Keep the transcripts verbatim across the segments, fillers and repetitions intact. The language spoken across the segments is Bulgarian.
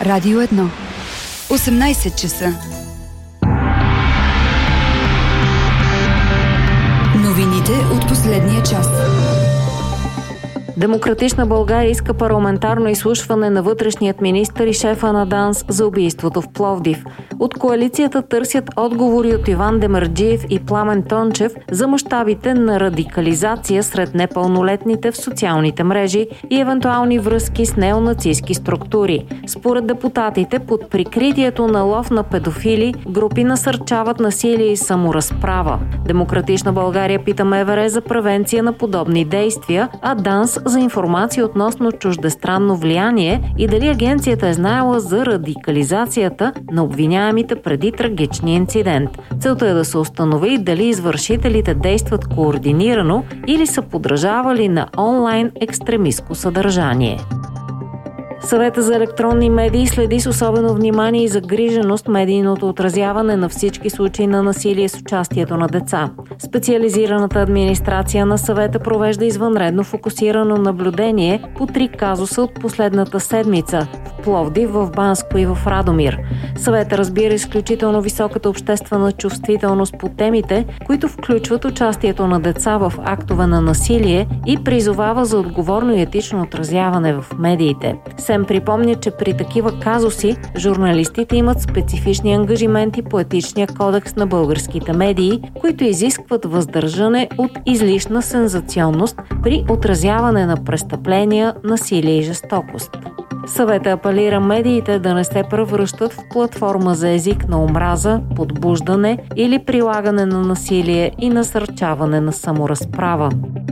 Радио едно. осемнайсет часа. Новините от последния час. Демократична България иска парламентарно изслушване на вътрешният министър и шефа на ДАНС за убийството в Пловдив. От коалицията търсят отговори от Иван Демерджиев и Пламен Тончев за мащабите на радикализация сред непълнолетните в социалните мрежи и евентуални връзки с неонацистски структури. Според депутатите, под прикритието на лов на педофили, групи насърчават насилие и саморазправа. Демократична България пита МВР за превенция на подобни действия, а ДАНС за информация относно чуждестранно влияние и дали агенцията е знаела за радикализацията на обвиняемите преди трагичния инцидент. Целта е да се установи дали извършителите действат координирано или са подражавали на онлайн екстремистко съдържание. Съвета за електронни медии следи с особено внимание и загриженост медийното отразяване на всички случаи на насилие с участието на деца. Специализираната администрация на съвета провежда извънредно фокусирано наблюдение по три казуса от последната седмица в Пловдив, в Банско и в Радомир. Съвета разбира изключително високата обществена чувствителност по темите, които включват участието на деца в актове на насилие и призовава за отговорно и етично отразяване в медиите. СЕМ припомня, че при такива казуси журналистите имат специфични ангажименти по етичния кодекс на българските медии, които изискват въздържане от излишна сензационност при отразяване на престъпления, насилие и жестокост. Съвета апелира медиите да не се превръщат в платформа за език на омраза, подбуждане или прилагане на насилие и насърчаване на саморазправа.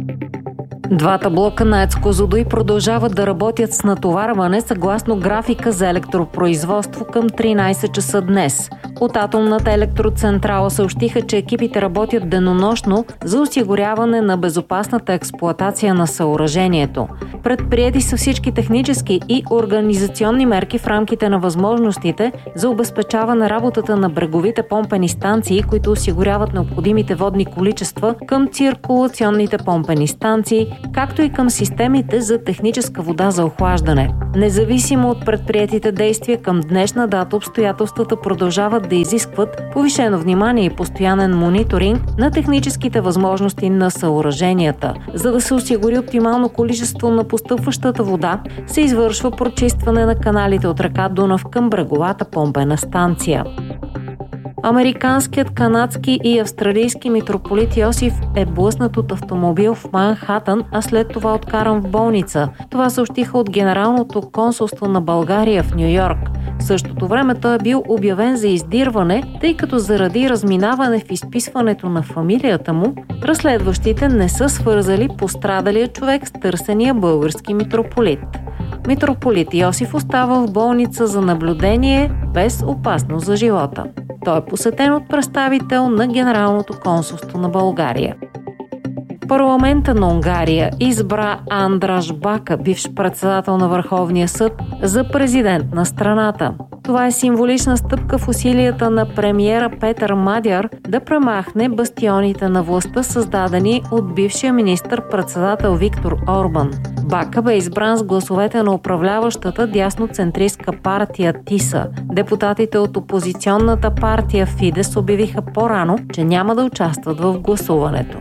Двата блока на АЕЦ Козлодуй продължават да работят с натоварване съгласно графика за електропроизводство към тринайсет часа днес. От атомната електроцентрала съобщиха, че екипите работят денонощно за осигуряване на безопасната експлоатация на съоръжението. Предприети са всички технически и организационни мерки в рамките на възможностите за обезпечаване работата на бреговите помпени станции, които осигуряват необходимите водни количества към циркулационните помпени станции, както и към системите за техническа вода за охлаждане. Независимо от предприетите действия към днешна дата, обстоятелствата продължават да изискват повишено внимание и постоянен мониторинг на техническите възможности на съоръженията. За да се осигури оптимално количество на постъпващата вода, се извършва прочистване на каналите от река Дунав към бреговата помпена станция. Американският, канадски и австралийски митрополит Йосиф е блъснат от автомобил в Манхатън, а след това откаран в болница. Това съобщиха от Генералното консулство на България в Ню-Йорк. В същото време той е бил обявен за издирване, тъй като заради разминаване в изписването на фамилията му, разследващите не са свързали пострадалия човек с търсения български митрополит. Митрополит Йосиф остава в болница за наблюдение без опасност за живота. Той е посетен от представител на Генералното консулство на България. Парламента на Унгария избра Андраш Бака, бивш председател на Върховния съд, за президент на страната. Това е символична стъпка в усилията на премиера Петър Мадяр да премахне бастионите на властта, създадени от бившия министър-председател Виктор Орбан. Бака бе избран с гласовете на управляващата дясноцентристка партия ТИСА. Депутатите от опозиционната партия Фидес обявиха по-рано, че няма да участват в гласуването.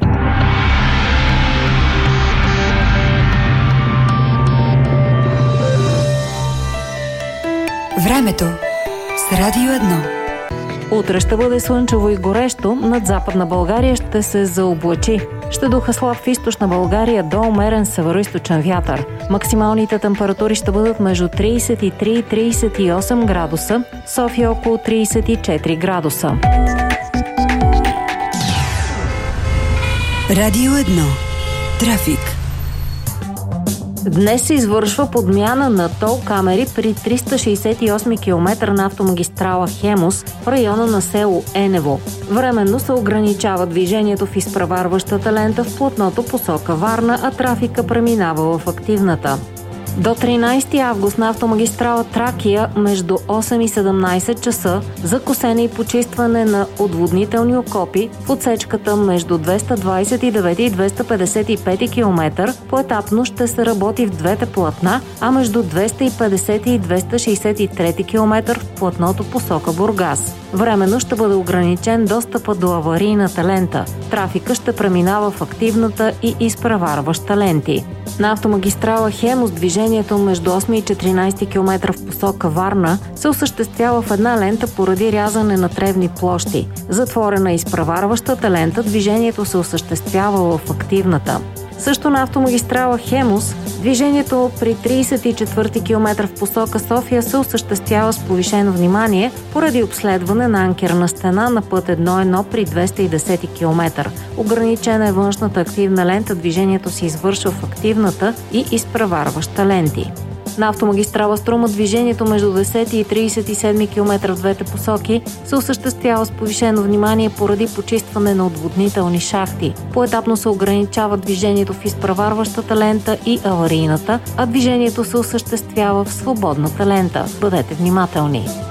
Времето с Радио едно. Утре ще бъде слънчево и горещо, над Западна България ще се заоблачи. Ще духа слаб в източна България до умерен североизточен вятър. Максималните температури ще бъдат между трийсет и три и трийсет и осем градуса, София около трийсет и четири градуса. Радио едно. Трафик. Днес се извършва подмяна на тол камери при триста шейсет и осми километър на автомагистрала Хемус в района на село Енево. Временно се ограничава движението в изпреварващата лента в платното посока Варна, а трафика преминава в активната. До тринайсети август на автомагистрала Тракия между осем и седемнайсет часа за косене и почистване на отводнителни окопи в отсечката между двеста двайсет и девети и двеста петдесет и пети километър поетапно ще се работи в двете платна, а между двеста и петдесети и двеста шейсет и трети километър в платното посока Бургас. Временно ще бъде ограничен достъпа до аварийната лента. Трафика ще преминава в активната и изпреварваща ленти. На автомагистрала Хемус движението между осми и четиринайсети километър в посока Варна се осъществява в една лента поради рязане на тревни площи. Затворена изпреварващата лента движението се осъществява в активната. Също на автомагистрала Хемус движението при трийсет и четвърти километър в посока София се осъществява с повишено внимание поради обследване на анкерна стена на път едно едно при двеста и десети километър. Ограничена е външната активна лента, движението се извършва в активната и изпреварваща ленти. На автомагистрала Струма движението между десети и трийсет и седми километър в двете посоки се осъществява с повишено внимание поради почистване на отводнителни шахти. Поетапно се ограничава движението в изпреварващата лента и аварийната, а движението се осъществява в свободната лента. Бъдете внимателни!